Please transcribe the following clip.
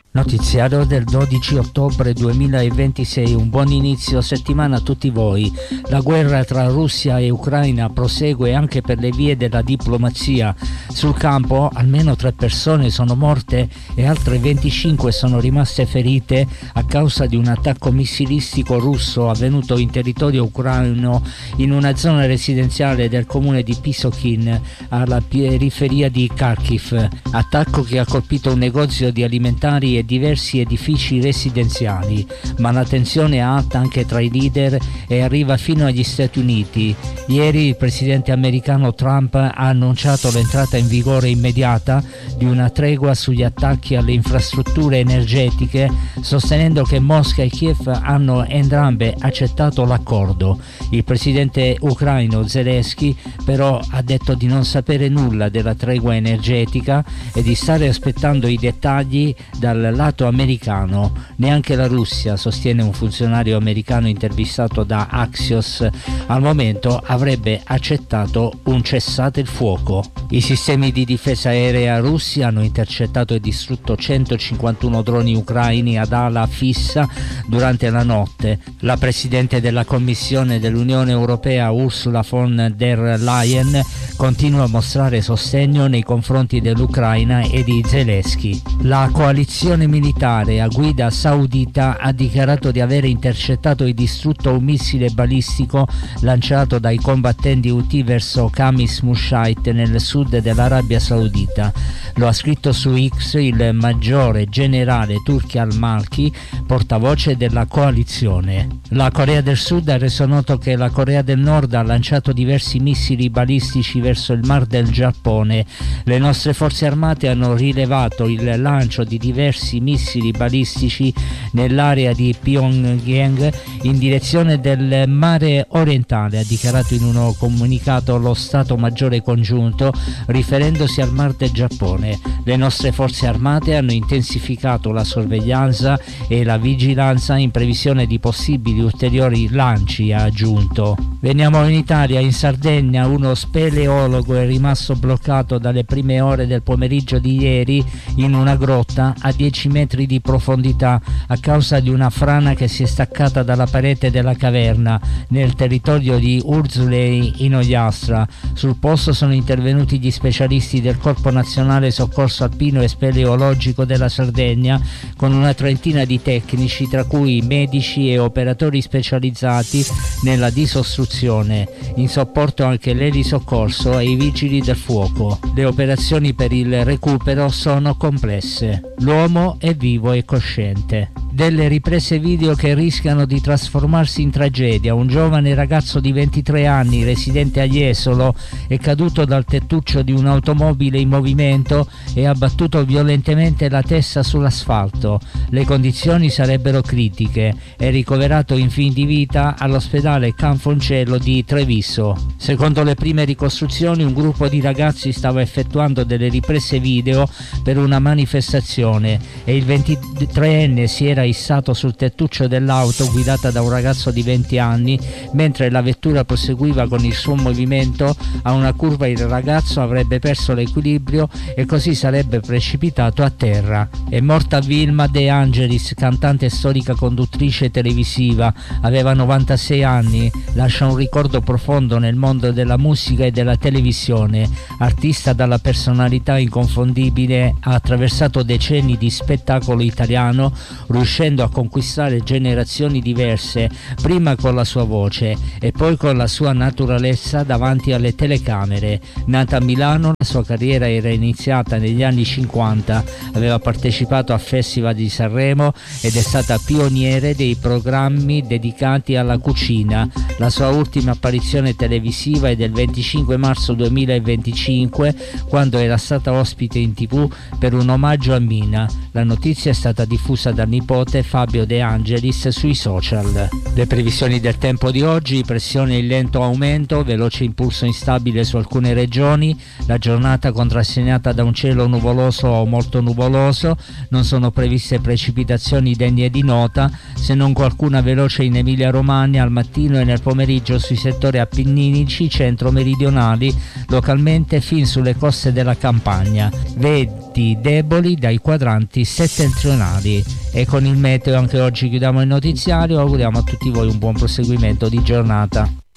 Notiziario del 12 ottobre 2026, un buon inizio settimana a tutti voi. La guerra tra Russia e Ucraina prosegue anche per le vie della diplomazia. Sul campo almeno 3 persone sono morte e altre 25 sono rimaste ferite a causa di un attacco missilistico russo avvenuto in territorio ucraino in una zona residenziale del comune di Pisokhin, alla periferia di Kharkiv. Attacco che ha colpito un negozio di alimentari e diversi edifici residenziali, ma la tensione è alta anche tra i leader e arriva fino agli Stati Uniti. Ieri il presidente americano Trump ha annunciato l'entrata in vigore immediata di una tregua sugli attacchi alle infrastrutture energetiche, sostenendo che Mosca e Kiev hanno entrambe accettato l'accordo. Il presidente ucraino Zelensky però ha detto di non sapere nulla della tregua energetica e di stare aspettando i dettagli dal lato americano. Neanche la Russia, sostiene un funzionario americano intervistato da Axios, al momento avrebbe accettato un cessate il fuoco. I sistemi di difesa aerea russi hanno intercettato e distrutto 151 droni ucraini ad ala fissa durante la notte. La presidente della Commissione dell'Unione Europea Ursula von der Leyen continua a mostrare sostegno nei confronti dell'Ucraina e di Zelensky. La coalizione militare a guida saudita ha dichiarato di aver intercettato e distrutto un missile balistico lanciato dai combattenti Houthi verso Khamis Mushait nel sud dell'Arabia Saudita. Lo ha scritto su X il maggiore generale Turki al-Malki, portavoce della coalizione. La Corea del Sud ha reso noto che la Corea del Nord ha lanciato diversi missili balistici verso il Mar del Giappone. Le nostre forze armate hanno rilevato il lancio di diversi missili balistici nell'area di Pyongyang in direzione del mare orientale, ha dichiarato in uno comunicato lo Stato Maggiore Congiunto, riferendosi al Mar del Giappone. Le nostre forze armate hanno intensificato la sorveglianza e la vigilanza in previsione di possibili ulteriori lanci, ha aggiunto. Veniamo in Italia. In Sardegna uno speleologo è rimasto bloccato dalle prime ore del pomeriggio di ieri in una grotta a 10 metri di profondità a causa di una frana che si è staccata dalla parete della caverna nel territorio di Urzulei in Ogliastra. Sul posto sono intervenuti gli specialisti del Corpo Nazionale Soccorso Alpino e Speleologico della Sardegna con una trentina di tecnici, tra cui medici e operatori specializzati nella disostruzione. In soccorso anche l'elisoccorso e i vigili del fuoco. Le operazioni per il recupero sono complesse. L'uomo è vivo e cosciente. Delle riprese video che rischiano di trasformarsi in tragedia. Un giovane ragazzo di 23 anni residente a Jesolo è caduto dal tettuccio di un'automobile in movimento e ha battuto violentemente la testa sull'asfalto. Le condizioni sarebbero critiche. È ricoverato in fin di vita all'ospedale Canfoncello di Treviso. Secondo le prime ricostruzioni, un gruppo di ragazzi stava effettuando delle riprese video per una manifestazione e il 23enne si era issato sul tettuccio dell'auto guidata da un ragazzo di 20 anni. Mentre la vettura proseguiva con il suo movimento, a una curva il ragazzo avrebbe perso l'equilibrio e così sarebbe precipitato a terra. È morta Vilma De Angelis, cantante e storica conduttrice televisiva. Aveva 96 anni, lascia un ricordo profondo nel mondo della musica e della televisione. Artista dalla personalità inconfondibile, ha attraversato decenni di spettacolo italiano, riuscendo a conquistare generazioni diverse, prima con la sua voce e poi con la sua naturalezza davanti alle telecamere. Nata a Milano, la sua carriera era iniziata negli anni 50, aveva partecipato a Festival di Sanremo ed è stata pioniere dei programmi dedicati alla cucina. La sua ultima apparizione televisiva è del 25 marzo 2025, quando era stata ospite in TV per un omaggio a Mina. La notizia è stata diffusa dal nipote Fabio De Angelis sui social. Le previsioni del tempo di oggi: pressione in lento aumento, veloce impulso instabile su alcune regioni, la giornata contrassegnata da un cielo nuvoloso o molto nuvoloso, non sono previste precipitazioni degne di nota, se non qualcuna veloce in Emilia-Romagna al mattino e nel pomeriggio sui settori appenninici centro-meridionali, localmente fin sulle coste della Campania. venti deboli dai quadranti settentrionali. E con il meteo anche oggi chiudiamo il notiziario. Auguriamo a tutti voi un buon proseguimento di giornata.